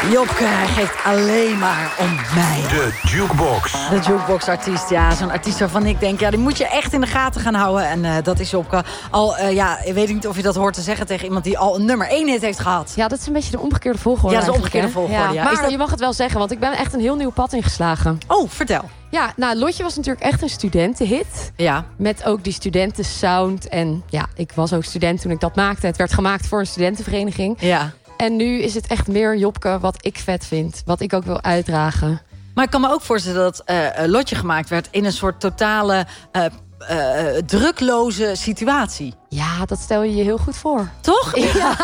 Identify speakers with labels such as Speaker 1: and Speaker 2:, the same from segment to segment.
Speaker 1: Jopke geeft alleen maar om mij.
Speaker 2: De Jukebox.
Speaker 1: De Jukebox-artiest, ja. Zo'n artiest waarvan ik denk, ja, die moet je echt in de gaten gaan houden. En dat is Jopke. Al, ik weet niet of je dat hoort te zeggen tegen iemand die al een nummer 1 hit heeft gehad.
Speaker 3: Ja, dat is een beetje de omgekeerde volgorde.
Speaker 1: Ja, dat is de omgekeerde volgorde, ja.
Speaker 3: Maar
Speaker 1: Is dat...
Speaker 3: je mag het wel zeggen, want ik ben echt een heel nieuw pad ingeslagen.
Speaker 1: Oh, vertel.
Speaker 3: Ja, nou, Lotje was natuurlijk echt een studentenhit.
Speaker 1: Ja.
Speaker 3: Met ook die studentensound. En ja, ik was ook student toen ik dat maakte. Het werd gemaakt voor een studentenvereniging.
Speaker 1: Ja.
Speaker 3: En nu is het echt meer Jopke wat ik vet vind. Wat ik ook wil uitdragen.
Speaker 1: Maar ik kan me ook voorstellen dat Lotje gemaakt werd in een soort totale drukloze situatie.
Speaker 3: Ja, dat stel je je heel goed voor.
Speaker 1: Toch?
Speaker 3: Ja,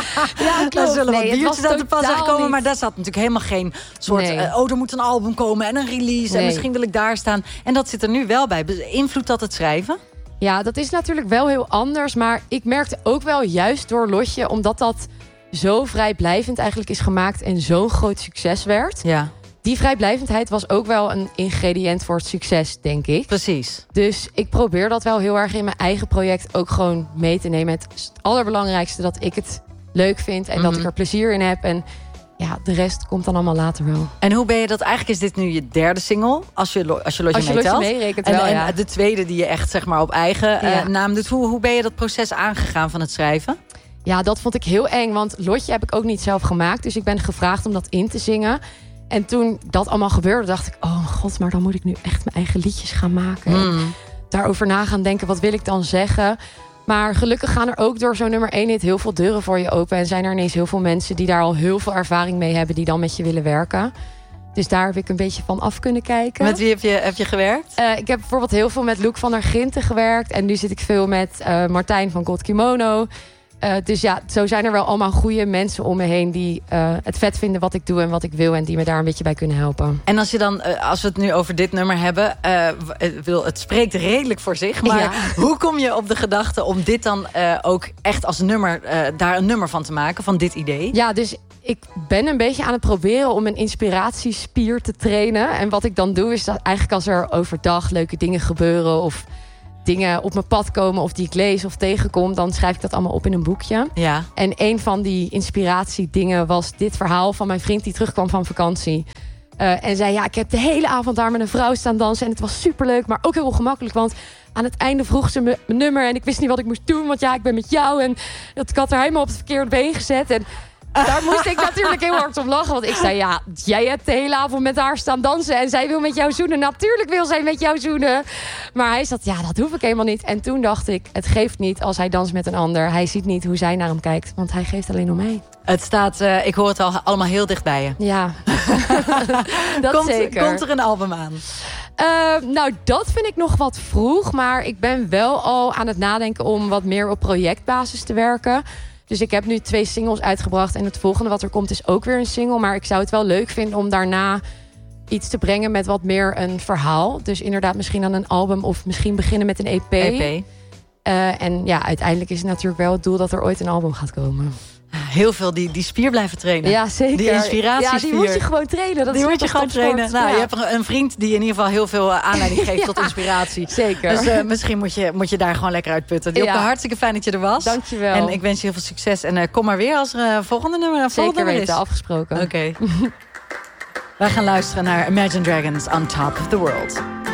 Speaker 1: Daar zullen wat biertjes uit de pas komen.
Speaker 3: niet.
Speaker 1: Maar daar zat natuurlijk helemaal geen soort...
Speaker 3: Nee.
Speaker 1: er moet een album komen en een release.
Speaker 3: Nee.
Speaker 1: En misschien wil ik daar staan. En dat zit er nu wel bij. Beïnvloedt dat het schrijven?
Speaker 3: Ja, dat is natuurlijk wel heel anders. Maar ik merkte ook wel juist door Lotje... omdat dat zo vrijblijvend eigenlijk is gemaakt... en zo'n groot succes werd...
Speaker 1: Ja.
Speaker 3: Die vrijblijvendheid was ook wel een ingrediënt voor het succes, denk ik.
Speaker 1: Precies.
Speaker 3: Dus ik probeer dat wel heel erg in mijn eigen project ook gewoon mee te nemen. Het is het allerbelangrijkste dat ik het leuk vind en dat ik er plezier in heb. En ja, de rest komt dan allemaal later wel.
Speaker 1: En hoe ben je dat? Eigenlijk is dit nu je derde single, als je Lotje meetelt.
Speaker 3: Meerekent wel, ja.
Speaker 1: En de tweede die je echt zeg maar op eigen naam doet. Hoe ben je dat proces aangegaan van het schrijven?
Speaker 3: Ja, dat vond ik heel eng, want Lotje heb ik ook niet zelf gemaakt. Dus ik ben gevraagd om dat in te zingen. En toen dat allemaal gebeurde, dacht ik... oh god, maar dan moet ik nu echt mijn eigen liedjes gaan maken. En daarover na gaan denken, wat wil ik dan zeggen? Maar gelukkig gaan er ook door zo'n nummer 1 hit... heel veel deuren voor je open. En zijn er ineens heel veel mensen die daar al heel veel ervaring mee hebben... die dan met je willen werken. Dus daar heb ik een beetje van af kunnen kijken.
Speaker 1: Met wie heb je gewerkt?
Speaker 3: Ik heb bijvoorbeeld heel veel met Loek van der Ginten gewerkt. En nu zit ik veel met Martijn van God Kimono... Dus ja, zo zijn er wel allemaal goede mensen om me heen... die het vet vinden wat ik doe en wat ik wil... en die me daar een beetje bij kunnen helpen.
Speaker 1: En als je dan, als we het nu over dit nummer hebben... het spreekt redelijk voor zich. Maar hoe kom je op de gedachte om dit dan ook echt als nummer... daar een nummer van te maken, van dit idee?
Speaker 3: Ja, dus ik ben een beetje aan het proberen... om een inspiratiespier te trainen. En wat ik dan doe is dat eigenlijk als er overdag leuke dingen gebeuren... of dingen op mijn pad komen of die ik lees of tegenkom... dan schrijf ik dat allemaal op in een boekje.
Speaker 1: Ja.
Speaker 3: En een van die inspiratiedingen was dit verhaal... van mijn vriend die terugkwam van vakantie. En zei, ja, ik heb de hele avond daar met een vrouw staan dansen... en het was superleuk, maar ook heel ongemakkelijk... want aan het einde vroeg ze mijn nummer... en ik wist niet wat ik moest doen, want ja, ik ben met jou... en ik had er helemaal op het verkeerde been gezet... en daar moest ik natuurlijk heel hard om lachen. Want ik zei, ja, jij hebt de hele avond met haar staan dansen... en zij wil met jou zoenen. Natuurlijk wil zij met jou zoenen. Maar hij zat, ja, dat hoef ik helemaal niet. En toen dacht ik, het geeft niet als hij danst met een ander. Hij ziet niet hoe zij naar hem kijkt. Want hij geeft alleen om mij.
Speaker 1: Het staat, ik hoor het al allemaal heel dicht bij je.
Speaker 3: Ja, dat zeker.
Speaker 1: Komt er een album aan?
Speaker 3: Nou, dat vind ik nog wat vroeg. Maar ik ben wel al aan het nadenken om wat meer op projectbasis te werken... Dus ik heb nu 2 singles uitgebracht. En het volgende wat er komt is ook weer een single. Maar ik zou het wel leuk vinden om daarna iets te brengen met wat meer een verhaal. Dus inderdaad misschien dan een album of misschien beginnen met een EP. En ja, uiteindelijk is het natuurlijk wel het doel dat er ooit een album gaat komen.
Speaker 1: Heel veel die spier blijven trainen.
Speaker 3: Ja, zeker.
Speaker 1: Die inspiratiespier.
Speaker 3: Ja, die moet je gewoon trainen.
Speaker 1: Die moet je gewoon trainen. Nou, je hebt een vriend die in ieder geval heel veel aanleiding geeft tot inspiratie.
Speaker 3: Zeker.
Speaker 1: Dus misschien moet je daar gewoon lekker uitputten. Jopke, hartstikke fijn dat je er was.
Speaker 3: Dankjewel.
Speaker 1: En ik wens je heel veel succes. En kom maar weer als er volgende nummer
Speaker 3: Zeker weten,
Speaker 1: is.
Speaker 3: afgesproken.
Speaker 1: Oké. Wij gaan luisteren naar Imagine Dragons On Top of the World.